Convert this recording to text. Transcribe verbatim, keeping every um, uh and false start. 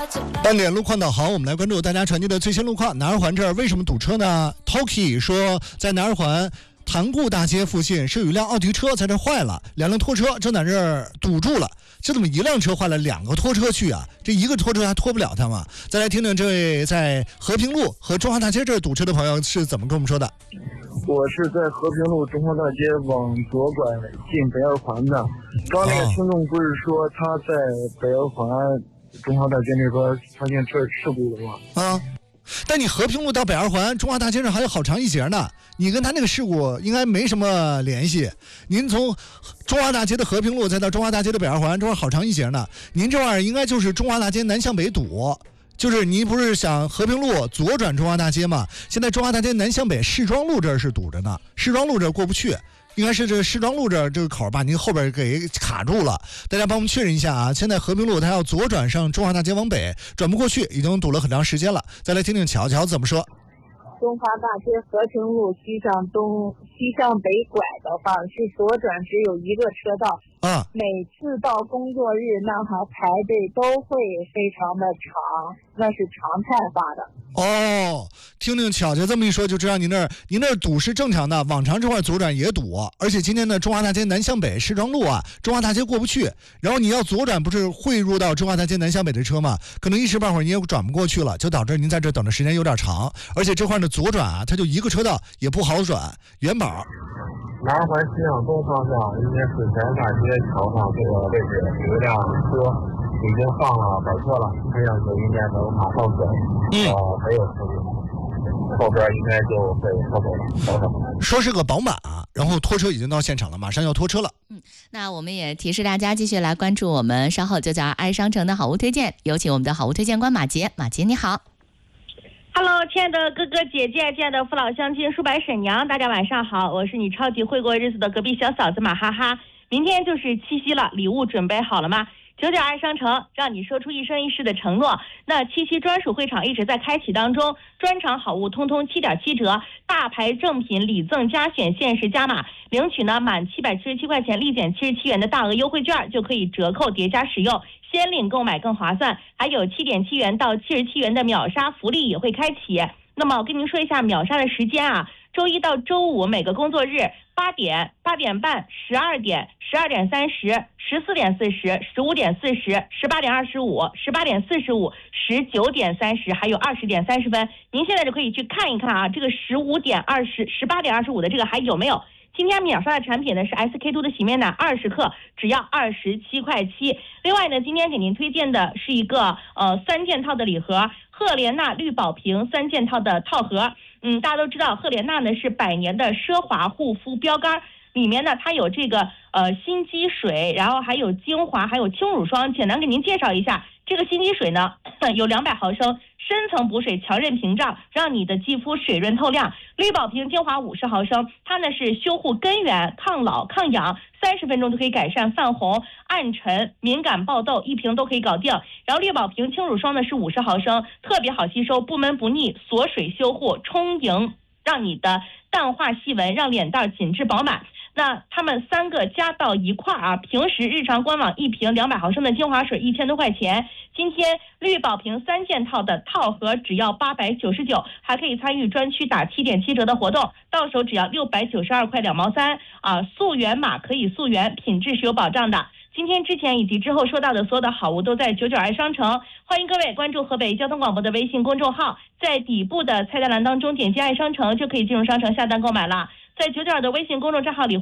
半点路况导航，我们来关注大家传递的最新路况。南二环这儿为什么堵车呢 ？Toki 说，在南二环潭固大街附近是有一辆奥迪车在这坏了，两辆拖车正在这儿堵住了。这怎么一辆车坏了，两个拖车去啊？这一个拖车还拖不了它吗？再来听听这位在和平路和中华大街这儿堵车的朋友是怎么跟我们说的。 我是在和平路中华大街往左拐进北二环的。刚那个听众不是说他在北二环中华大街那边发现车事故了吗？ 啊，但你和平路到北二环中华大街上还有好长一截呢，你跟他那个事故应该没什么联系。您从中华大街的和平路再到中华大街的北二环，这块好长一截呢。您这玩意儿应该就是中华大街南向北堵。就是你不是想和平路左转中华大街吗？现在中华大街南向北市庄路这儿是堵着呢，市庄路这儿过不去，应该是这市庄路这儿这个口把您后边给卡住了。大家帮我们确认一下啊！现在和平路它要左转上中华大街往北，转不过去，已经堵了很长时间了。再来听听乔乔怎么说。 中华大街和平路西向东、西向北拐的话，是左转只有一个车道。 啊， 每次到工作日，那还排队都会非常的长，那是常态化的。 哦，听听巧巧这么一说，就知道您那儿您那儿堵是正常的，往常这块左转也堵，而且今天呢，中华大街南向北市庄路啊，中华大街过不去，然后你要左转，不是汇入到中华大街南向北的车吗？可能一时半会儿你也转不过去了，就导致您在这等的时间有点长，而且这块的左转啊，它就一个车道，也不好转。元宝。 南二环西向东方向，应该是北大街桥上这个位置有一辆车已经放了摆车了，看上去应该能马上走， 嗯， 呃，没有车子，后边应该就被拖走了。等等， 说是个宝马，然后拖车已经到现场了，马上要拖车了。 嗯，那我们也提示大家继续来关注我们稍后就叫爱商城的好物推荐，有请我们的好物推荐官马杰。马杰你好。 Hello， 亲爱的哥哥姐姐，亲爱的父老乡亲、叔伯婶娘，大家晚上好，我是你超级会过日子的隔壁小嫂子马哈哈。明天就是七夕了，礼物准备好了吗？九九爱商城让你说出一生一世的承诺。那七夕专属会场一直在开启当中，专场好物通通七点七折，大牌正品礼赠加选限时加码，领取呢满七百七十七块钱立减七十七元的大额优惠券，就可以折扣叠加使用，先领购买更划算，还有七点七元到七十七元的秒杀福利也会开启。那么我跟您说一下秒杀的时间啊，周一到周五每个工作日八点、八点半、十二点、十二点三十、十四点四十、十五点四十、十八点二十五、十八点四十五、十九点三十，还有二十点三十分。您现在就可以去看一看啊，这个十五点二十、十八点二十五的这个还有没有？今天秒杀的产品呢是 S K two 的洗面奶二十克，只要二十七块七。另外呢，今天给您推荐的是一个呃三件套的礼盒，赫莲娜绿宝瓶三件套的套盒。嗯，大家都知道赫莲娜呢是百年的奢华护肤标杆，里面呢它有这个呃心肌水，然后还有精华，还有轻乳霜。简单给您介绍一下，这个心肌水呢有两百毫升，深层补水，强韧屏障，让你的肌肤水润透亮。绿宝瓶精华五十毫升，它呢是修护根源、抗老抗痒，三十分钟就可以改善泛红、暗沉、敏感、爆痘，一瓶都可以搞定。然后绿宝瓶轻乳霜呢是五十毫升，特别好吸收，不闷不腻，锁水修护，充盈，让你的淡化细纹，让脸蛋紧致饱满。那他们三个加到一块儿啊，平时日常官网一瓶两百毫升的精华水一千多块钱，今天绿宝瓶三件套的套盒只要八百九十九，还可以参与专区打七点七折的活动，到手只要六百九十二块两毛三啊！溯源码可以溯源，品质是有保障的。今天之前以及之后说到的所有的好物都在九九爱商城，欢迎各位关注河北交通广播的微信公众号，在底部的菜单栏当中点击爱商城就可以进入商城下单购买了。在九九二的微信公众账号里